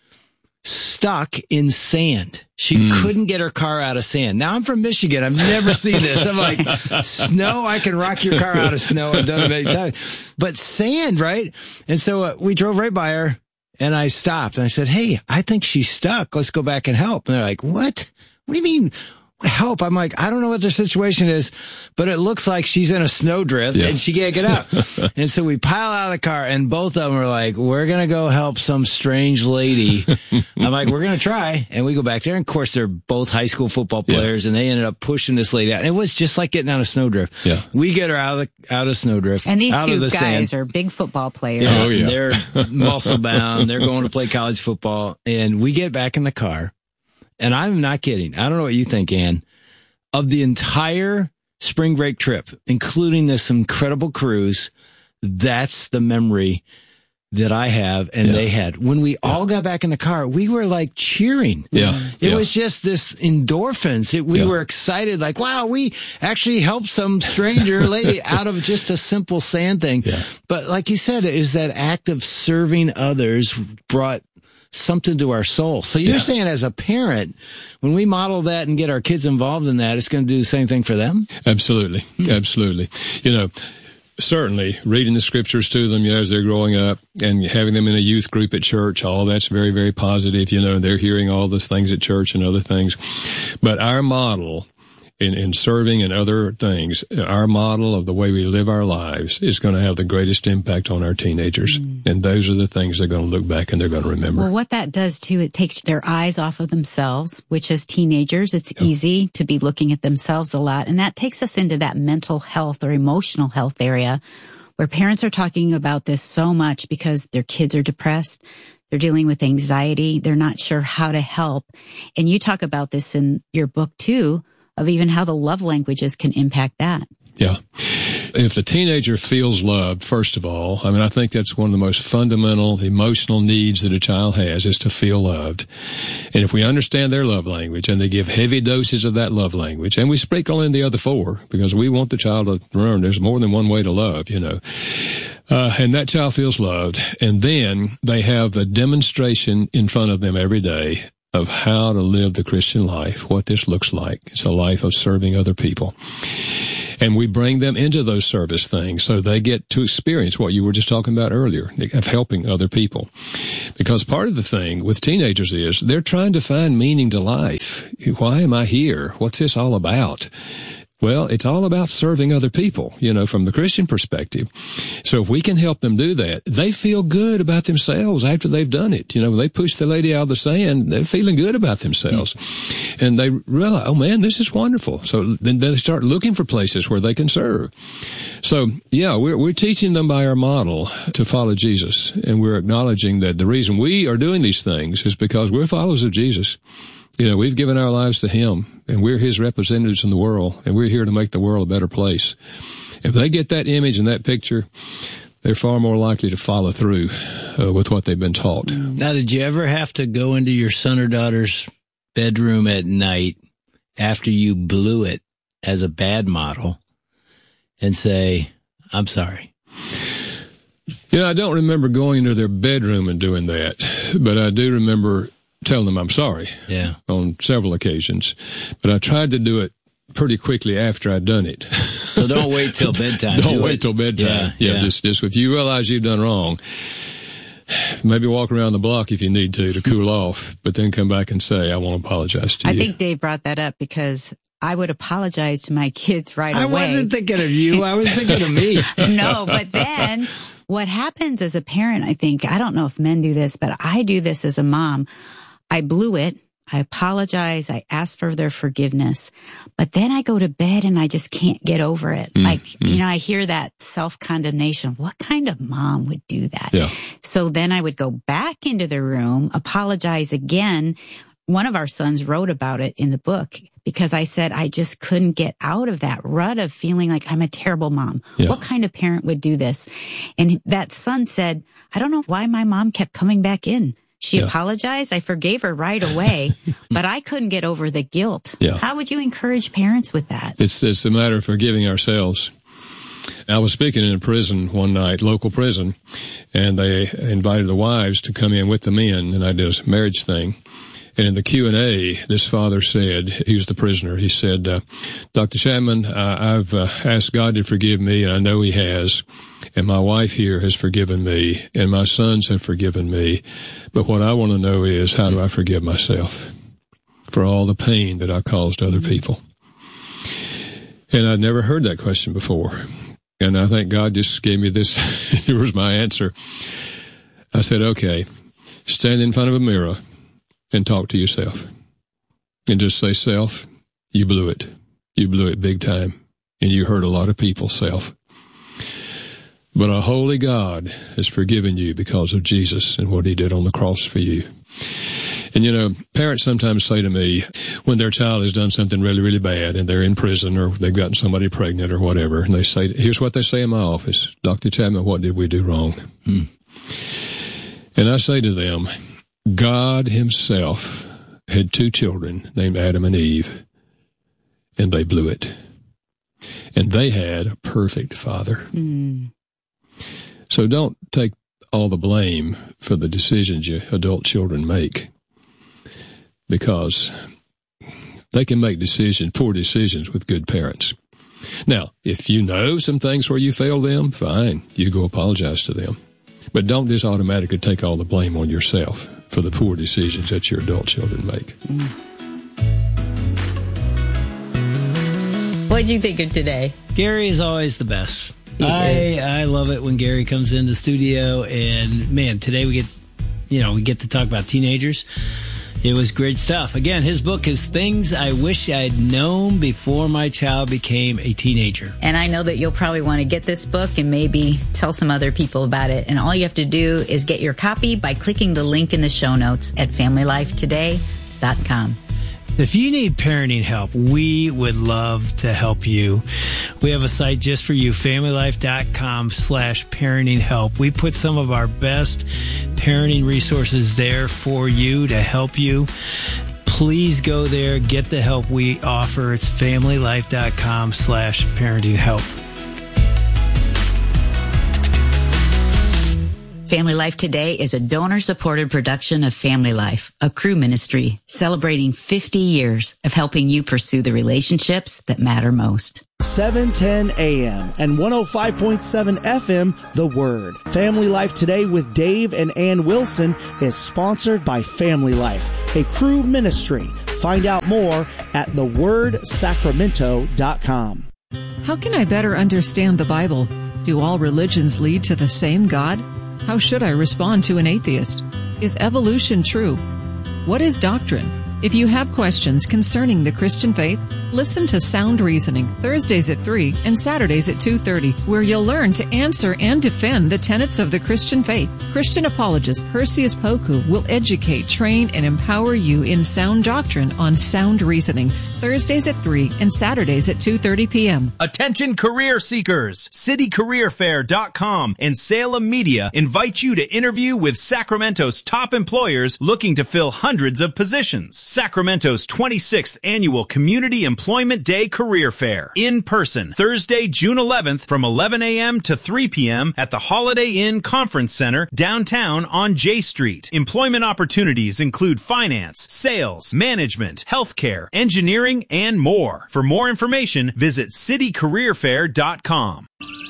stuck in sand. She mm. couldn't get her car out of sand. Now, I'm from Michigan. I've never seen this. I'm like, snow, I can rock your car out of snow. I've done it many times. But sand, right? And so uh, we drove right by her, and I stopped. And I said, hey, I think she's stuck. Let's go back and help. And they're like, what? What do you mean? Help. I'm like, I don't know what their situation is, but it looks like she's in a snowdrift yeah. and she can't get out. And so we pile out of the car, and both of them are like, we're going to go help some strange lady. I'm like, we're going to try. And we go back there. And of course, they're both high school football players, yeah. and they ended up pushing this lady out. And it was just like getting out of snowdrift. Yeah. We get her out of the, out of snowdrift. And these two the guys sand. are big football players. Yes, oh, yeah. They're muscle bound. They're going to play college football. And we get back in the car. And I'm not kidding. I don't know what you think, Ann. Of the entire spring break trip, including this incredible cruise, that's the memory that I have and yeah. they had. When we yeah. all got back in the car, we were like cheering. Yeah. It yeah. was just this endorphins. It, we yeah. were excited, like, wow, we actually helped some stranger lady out of just a simple sand thing. Yeah. But like you said, is that act of serving others brought something to our soul. So you're yeah. saying as a parent, when we model that and get our kids involved in that, it's going to do the same thing for them? Absolutely. Hmm. Absolutely. You know, certainly reading the scriptures to them, you know, as they're growing up, and having them in a youth group at church, all that's very, very positive. You know, they're hearing all those things at church and other things. But our model in, in serving and other things, our model of the way we live our lives is going to have the greatest impact on our teenagers. Mm. And those are the things they're going to look back and they're going to remember. Well, what that does too, it takes their eyes off of themselves, which as teenagers, it's yeah. easy to be looking at themselves a lot. And that takes us into that mental health or emotional health area where parents are talking about this so much because their kids are depressed. They're dealing with anxiety. They're not sure how to help. And you talk about this in your book too, of even how the love languages can impact that. Yeah. if the teenager feels loved, first of all, I mean, I think that's one of the most fundamental emotional needs that a child has, is to feel loved. And if we understand their love language and they give heavy doses of that love language, and we sprinkle in the other four, because we want the child to learn there's more than one way to love, you know. Uh, and that child feels loved, and then they have a demonstration in front of them every day of how to live the Christian life, what this looks like. It's a life of serving other people. And we bring them into those service things so they get to experience what you were just talking about earlier, of helping other people. Because part of the thing with teenagers is they're trying to find meaning to life. Why am I here? What's this all about? Well, it's all about serving other people, you know, from the Christian perspective. So if we can help them do that, they feel good about themselves after they've done it. You know, they push the lady out of the sand, they're feeling good about themselves. And they realize, oh man, this is wonderful. So then they start looking for places where they can serve. So yeah, we're, we're teaching them by our model to follow Jesus. And we're acknowledging that the reason we are doing these things is because we're followers of Jesus. You know, we've given our lives to Him, and we're His representatives in the world, and we're here to make the world a better place. If they get that image and that picture, they're far more likely to follow through uh, with what they've been taught. Now, did you ever have to go into your son or daughter's bedroom at night after you blew it as a bad model and say, I'm sorry? You know, I don't remember going into their bedroom and doing that, but I do remember telling them I'm sorry. Yeah. On several occasions. But I tried to do it pretty quickly after I'd done it. So don't wait till bedtime. don't do wait it. till bedtime. Yeah, yeah, yeah. Just, just if you realize you've done wrong, maybe walk around the block if you need to, to cool off, but then come back and say, I want to apologize to I you. think Dave brought that up because I would apologize to my kids right I away. I wasn't thinking of you. I was thinking of me. No, but then what happens as a parent, I think, I don't know if men do this, but I do this as a mom. I blew it. I apologize. I ask for their forgiveness. But then I go to bed and I just can't get over it. Mm, like, mm. you know, I hear that self-condemnation. What kind of mom would do that? Yeah. So then I would go back into the room, apologize again. One of our sons wrote about it in the book because I said I just couldn't get out of that rut of feeling like I'm a terrible mom. Yeah. What kind of parent would do this? And that son said, I don't know why my mom kept coming back in. She yeah. apologized. I forgave her right away, but I couldn't get over the guilt. Yeah. How would you encourage parents with that? It's, it's a matter of forgiving ourselves. I was speaking in a prison one night, local prison, and they invited the wives to come in with the men, and I did a marriage thing. And in the Q and A, this father said, he was the prisoner, he said, uh, Doctor Chapman, uh, I've uh, asked God to forgive me, and I know He has. And my wife here has forgiven me, and my sons have forgiven me. But what I want to know is, how do I forgive myself for all the pain that I caused other people? And I'd never heard that question before. And I think God just gave me this. Here was my answer. I said, okay, stand in front of a mirror and talk to yourself. And just say, self, you blew it. You blew it big time. And you hurt a lot of people, self. But a holy God has forgiven you because of Jesus and what He did on the cross for you. And, you know, parents sometimes say to me, when their child has done something really, really bad and they're in prison or they've gotten somebody pregnant or whatever, and they say, here's what they say in my office, Doctor Chapman, what did we do wrong? Hmm. And I say to them, God Himself had two children named Adam and Eve, and they blew it. And they had a perfect father. Mm. So don't take all the blame for the decisions your adult children make, because they can make decisions, poor decisions with good parents. Now, if you know some things where you failed them, fine, you go apologize to them. But don't just automatically take all the blame on yourself for the poor decisions that your adult children make. Mm. What did you think of today? Gary is always the best. He I is. I love it when Gary comes in the studio, and man, today we get, you know, we get to talk about teenagers. It was great stuff. Again, his book is Things I Wish I'd Known Before My Child Became a Teenager. And I know that you'll probably want to get this book and maybe tell some other people about it. And all you have to do is get your copy by clicking the link in the show notes at family life today dot com. If you need parenting help, we would love to help you. We have a site just for you, familylife.com slash parenting help. We put some of our best parenting resources there for you to help you. Please go there, get the help we offer. It's familylife.com slash parenting help. Family Life Today is a donor-supported production of Family Life, a crew ministry celebrating fifty years of helping you pursue the relationships that matter most. seven ten A M and one oh five point seven F M, The Word. Family Life Today with Dave and Ann Wilson is sponsored by Family Life, a crew ministry. Find out more at the word sacramento dot com. How can I better understand the Bible? Do all religions lead to the same God? How should I respond to an atheist? Is evolution true? What is doctrine? If you have questions concerning the Christian faith, listen to Sound Reasoning, Thursdays at three and Saturdays at two thirty, where you'll learn to answer and defend the tenets of the Christian faith. Christian apologist Perseus Poku will educate, train, and empower you in sound doctrine on Sound Reasoning, Thursdays at three and Saturdays at two thirty p.m. Attention career seekers! City Career Fair dot com and Salem Media invite you to interview with Sacramento's top employers looking to fill hundreds of positions. Sacramento's twenty-sixth Annual Community Employment Day Career Fair. In person, Thursday, June eleventh from eleven a.m. to three p.m. at the Holiday Inn Conference Center downtown on J Street. Employment opportunities include finance, sales, management, healthcare, engineering, and more. For more information, visit city career fair dot com.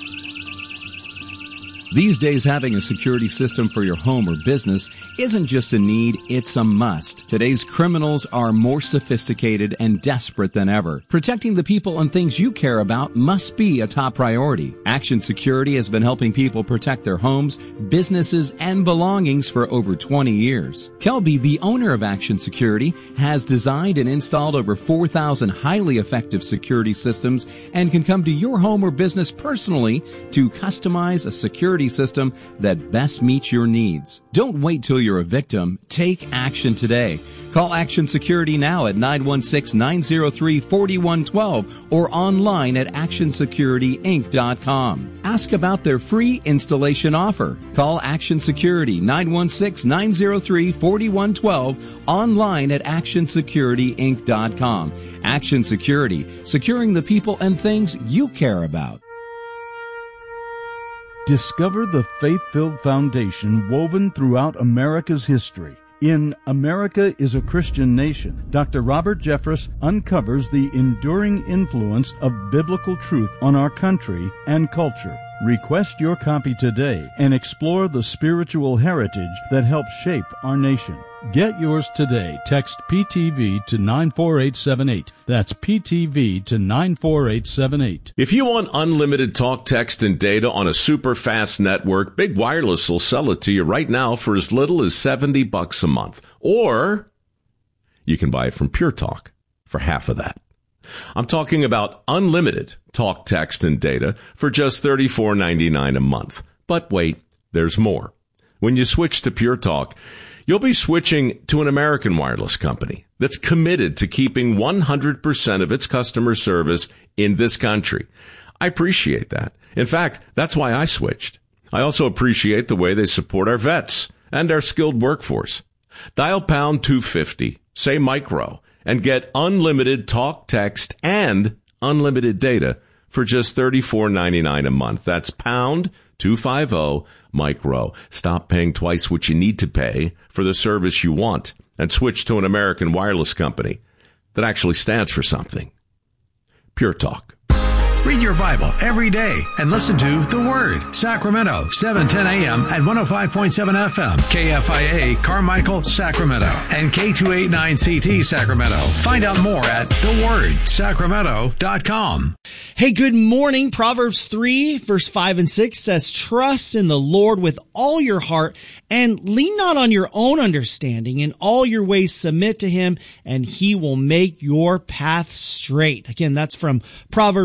These days, having a security system for your home or business isn't just a need, it's a must. Today's criminals are more sophisticated and desperate than ever. Protecting the people and things you care about must be a top priority. Action Security has been helping people protect their homes, businesses, and belongings for over twenty years. Kelby, the owner of Action Security, has designed and installed over four thousand highly effective security systems and can come to your home or business personally to customize a security system that best meets your needs. Don't wait till you're a victim. Take action today. Call Action Security now at nine one six, nine zero three, four one one two or online at action security inc dot com. Ask about their free installation offer. Call Action Security nine one six, nine zero three, four one one two online at action security inc dot com. Action Security, securing the people and things you care about. Discover the faith-filled foundation woven throughout America's history. In America is a Christian Nation, Doctor Robert Jeffress uncovers the enduring influence of biblical truth on our country and culture. Request your copy today and explore the spiritual heritage that helped shape our nation. Get yours today. Text P T V to nine four eight seven eight. That's P T V to nine four eight seven eight. If you want unlimited talk, text, and data on a super fast network, Big Wireless will sell it to you right now for as little as seventy bucks a month. Or you can buy it from Pure Talk for half of that. I'm talking about unlimited talk, text, and data for just thirty-four ninety-nine a month. But wait, there's more. When you switch to Pure Talk, you'll be switching to an American wireless company that's committed to keeping one hundred percent of its customer service in this country. I appreciate that. In fact, that's why I switched. I also appreciate the way they support our vets and our skilled workforce. Dial pound two fifty, say micro, and get unlimited talk, text, and unlimited data for just thirty-four ninety-nine a month. That's pound two fifty micro. Stop paying twice what you need to pay for the service you want and switch to an American wireless company that actually stands for something. Pure Talk. Read your Bible every day and listen to The Word. Sacramento, seven ten a.m. and one oh five point seven F M. K F I A, Carmichael, Sacramento. And K two eighty-nine C T, Sacramento. Find out more at the word sacramento dot com. Hey, good morning. Proverbs three, verse five and six says, trust in the Lord with all your heart and lean not on your own understanding. In all your ways submit to him and he will make your path straight. Again, that's from Proverbs three,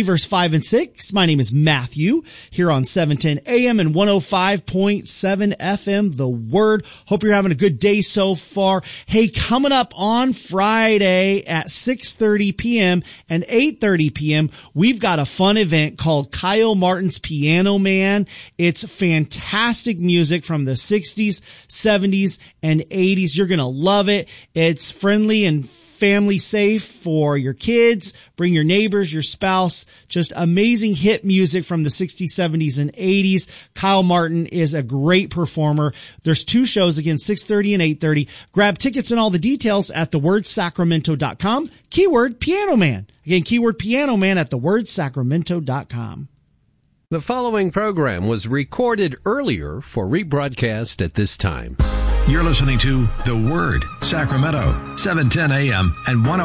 verse five and six. My name is Matthew here on seven ten A M and one oh five point seven F M, The Word. Hope you're having a good day so far. Hey, coming up on Friday at six thirty p.m. and eight thirty p.m., we've got a fun event called Kyle Martin's Piano Man. It's fantastic music from the sixties, seventies, and eighties. You're going to love it. It's friendly and family safe for your kids. Bring your neighbors, your spouse. Just amazing hit music from the sixties, seventies, and eighties. Kyle Martin is a great performer. There's two shows, again, six thirty and eight thirty. Grab tickets and all the details at the word sacramento dot com. Keyword Piano Man. Again, keyword Piano Man at the word sacramento dot com. The following program was recorded earlier for rebroadcast at this time. You're listening to The Word, Sacramento, seven ten A M and one oh